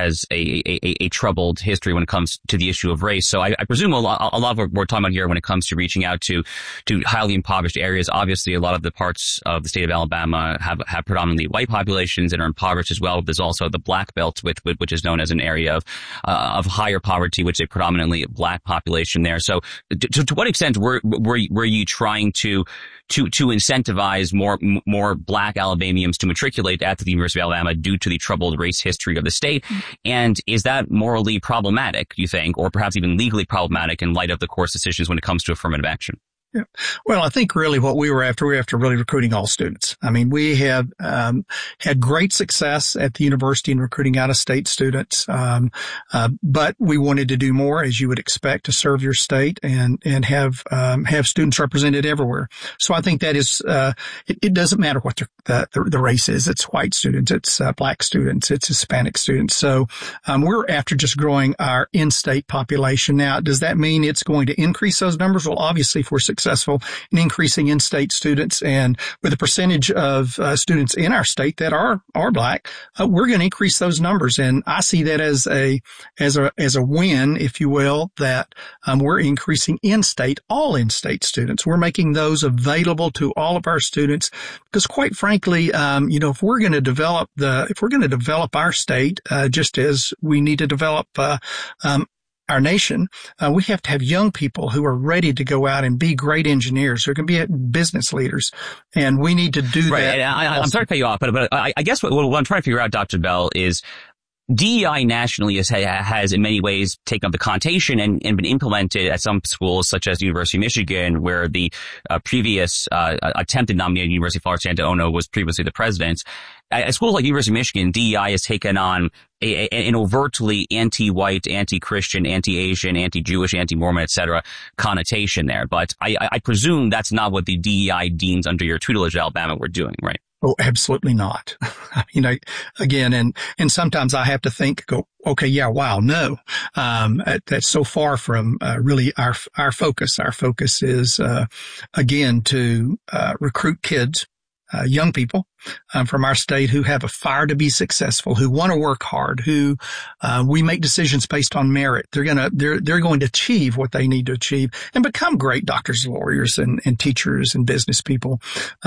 has a troubled history when it comes to the issue of race. So I presume a lot of what we're talking about here when it comes to reaching out to highly impoverished areas. Obviously, a lot of the parts of the state of Alabama have predominantly white populations and are impoverished as well. There's also the Black Belt, which is known as an area of higher poverty, which is a predominantly Black population there. So to what extent were you trying to incentivize more Black Alabamians to matriculate at the University of Alabama due to the troubled race history of the state? And is that morally problematic, you think, or perhaps even legally problematic in light of the court's decisions when it comes to affirmative action? Yeah. Well, I think really what we were after really recruiting all students. I mean, we have had great success at the university in recruiting out-of-state students, but we wanted to do more, as you would expect, to serve your state and have students represented everywhere. So I think that is it doesn't matter what the race is. It's white students, it's Black students, it's Hispanic students. So we're after just growing our in-state population. Now, does that mean it's going to increase those numbers? Well, obviously, if we're successful in increasing in-state students and with a percentage of students in our state that are Black, we're going to increase those numbers. And I see that as a win, if you will, that we're increasing all in-state students. We're making those available to all of our students because, quite frankly, if we're going to develop our state, just as we need to develop our nation, we have to have young people who are ready to go out and be great engineers, who can be business leaders, and we need to do right. that. And I'm sorry to cut you off, but I guess what I'm trying to figure out, Dr. Bell, is DEI nationally has in many ways taken up the connotation and been implemented at some schools such as the University of Michigan, where the previous attempted nominee at the University of Florida, Santa Ono, was previously the president. At schools like University of Michigan, DEI has taken on an overtly anti-white, anti-Christian, anti-Asian, anti-Jewish, anti-Mormon, etc. connotation there. But I presume that's not what the DEI deans under your tutelage at Alabama were doing, right? Oh, absolutely not. Again, and sometimes I have to go, okay, yeah, wow, no. That's so far from really our focus. Our focus is again to recruit kids, young people from our state who have a fire to be successful, who want to work hard, who we make decisions based on merit. They're going to achieve what they need to achieve and become great doctors, lawyers, and teachers and business people.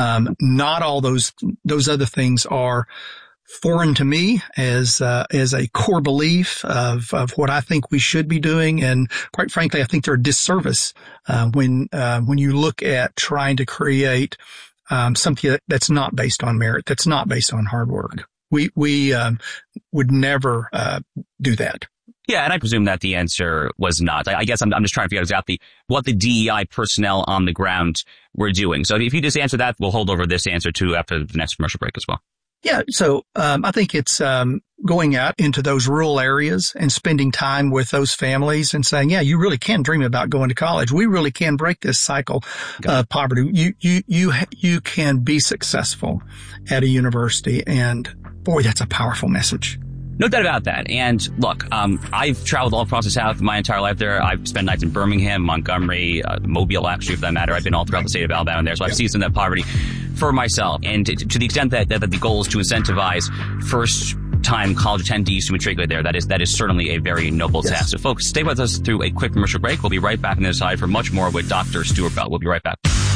Not all those other things are foreign to me as a core belief of what I think we should be doing. And quite frankly, I think they're a disservice when you look at trying to create something that's not based on merit, that's not based on hard work. We would never do that. Yeah, and I presume that the answer was not. I guess I'm just trying to figure out exactly what the DEI personnel on the ground were doing. So if you just answer that, we'll hold over this answer too after the next commercial break as well. Yeah, so I think it's going out into those rural areas and spending time with those families and saying, yeah, you really can dream about going to college. We really can break this cycle of poverty. You can be successful at a university, and boy, that's a powerful message. No doubt about that. And look, I've traveled all across the South my entire life there. I've spent nights in Birmingham, Montgomery, Mobile, actually, for that matter. I've been all throughout the state of Alabama there. So I've seen some of that poverty for myself. And to the extent that the goal is to incentivize first-time college attendees to matriculate there, that is certainly a very noble task. So folks, stay with us through a quick commercial break. We'll be right back on the other side for much more with Dr. Stuart Bell. We'll be right back.